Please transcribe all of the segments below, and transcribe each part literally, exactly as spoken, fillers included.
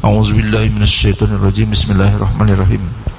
A'udzubillahi minasyaitonirrajim. Bismillahirrahmanirrahim.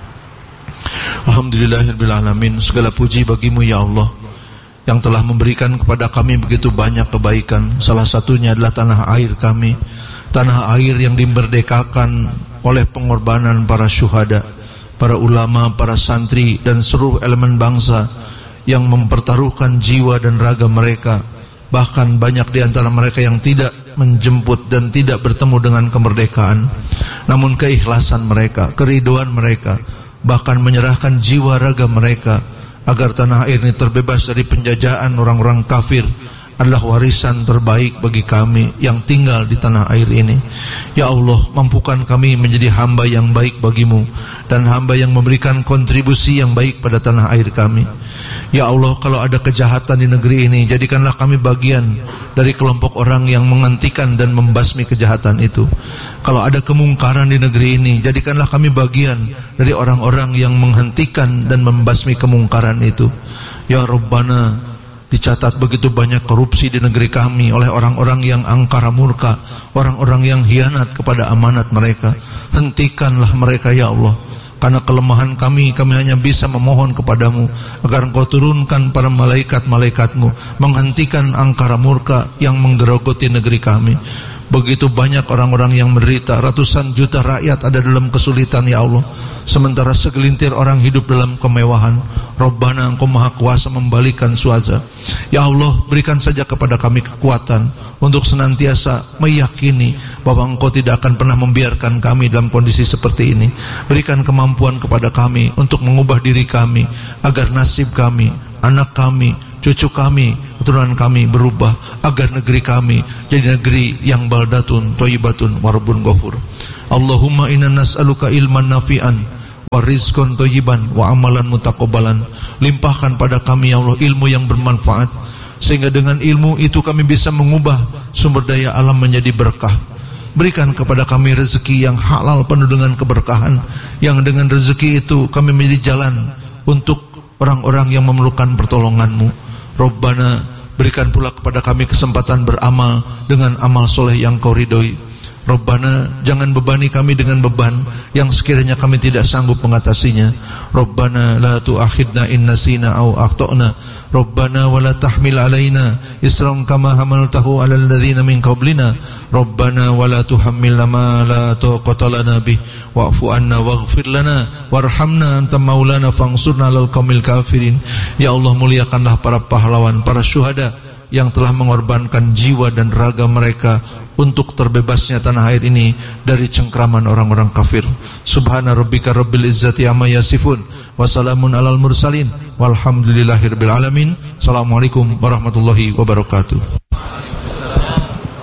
Alhamdulillahirabbil alamin. Segala puji bagimu ya Allah yang telah memberikan kepada kami begitu banyak kebaikan. Salah satunya adalah tanah air kami, tanah air yang dimerdekakan oleh pengorbanan para syuhada, para ulama, para santri dan seluruh elemen bangsa yang mempertaruhkan jiwa dan raga mereka. Bahkan banyak di antara mereka yang tidak menjemput dan tidak bertemu dengan kemerdekaan, namun keikhlasan mereka, keriduan mereka, bahkan menyerahkan jiwa raga mereka agar tanah air ini terbebas dari penjajahan orang-orang kafir, adalah warisan terbaik bagi kami yang tinggal di tanah air ini. Ya Allah, mampukan kami menjadi hamba yang baik bagimu dan hamba yang memberikan kontribusi yang baik pada tanah air kami. Ya Allah, kalau ada kejahatan di negeri ini, jadikanlah kami bagian dari kelompok orang yang menghentikan dan membasmi kejahatan itu. Kalau ada kemungkaran di negeri ini, jadikanlah kami bagian dari orang-orang yang menghentikan dan membasmi kemungkaran itu. Ya Rabbana, dicatat begitu banyak korupsi di negeri kami oleh orang-orang yang angkara murka, orang-orang yang hianat kepada amanat mereka. Hentikanlah mereka ya Allah. Karena kelemahan kami, kami hanya bisa memohon kepadamu agar engkau turunkan para malaikat-malaikatmu menghentikan angkara murka yang menggerogoti negeri kami. Begitu banyak orang-orang yang menderita, ratusan juta rakyat ada dalam kesulitan ya Allah, sementara segelintir orang hidup dalam kemewahan. Rabbana, engkau maha kuasa membalikan cuaca. Ya Allah, berikan saja kepada kami kekuatan untuk senantiasa meyakini bahwa engkau tidak akan pernah membiarkan kami dalam kondisi seperti ini. Berikan kemampuan kepada kami untuk mengubah diri kami agar nasib kami, anak kami, cucu kami, keturunan kami berubah, agar negeri kami jadi negeri yang baldatun thayyibatun wa rabbun ghafur. Allahumma inna nas'aluka ilman nafi'an wa rizqan thayyiban wa amalan mutaqabbalan. Limpahkan pada kami ya Allah ilmu yang bermanfaat, sehingga dengan ilmu itu kami bisa mengubah sumber daya alam menjadi berkah. Berikan kepada kami rezeki yang halal penuh dengan keberkahan, yang dengan rezeki itu kami menjadi jalan untuk orang-orang yang memerlukan pertolongan-Mu. Rabbana, berikan pula kepada kami kesempatan beramal dengan amal soleh yang Kau ridhoi. Rabbana, jangan bebani kami dengan beban yang sekiranya kami tidak sanggup mengatasinya. Rabbana la tu'akhidna in nasina aw akhtana. Rabbana wa la tahmil alaina isran kama hamaltahu alal ladzina min qablina. Rabbana wa la tuhammilna ma la taqata lana bih wa'fu anna waghfir lana warhamna anta maulana fansurna lal qaumil kafirin. Ya Allah, muliakanlah para pahlawan, para syuhada yang telah mengorbankan jiwa dan raga mereka untuk terbebasnya tanah air ini dari cengkraman orang-orang kafir. Subhana rabbika rabbil izzati amma yasifun wa salamun alal mursalin walhamdulillahirabbil alamin. Assalamualaikum warahmatullahi wabarakatuh.